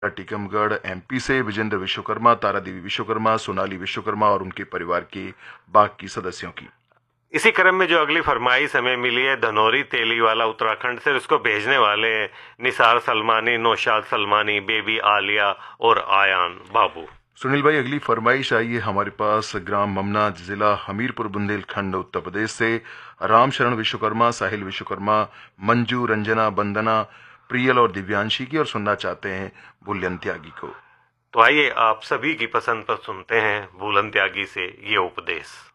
Tikamgarh MP से विजेंद्र विश्वकर्मा, तारा देवी विश्वकर्मा, सोनाली विश्वकर्मा और उनके परिवार के बाकी सदस्यों की। इसी क्रम में जो अगली फरमाइश हमें मिली है धनौरी तेलीवाला उत्तराखंड से, उसको भेजने वाले हैं निसार सलमानी, नौशाद सलमानी, बेबी आलिया और आयान बाबू। सुनील भाई, अगली फरमाइश आई है हमारे पास ग्राम ममना, जिला हमीरपुर, बुंदेलखंड, उत्तर प्रदेश से राम शरण विश्वकर्मा, साहिल विश्वकर्मा, मंजू, रंजना, बंदना, प्रियल और दिव्यांशी की, और सुनना चाहते हैं भूलन त्यागी को। तो आइए आप सभी की पसंद पर सुनते हैं भूलन त्यागी से ये उपदेश।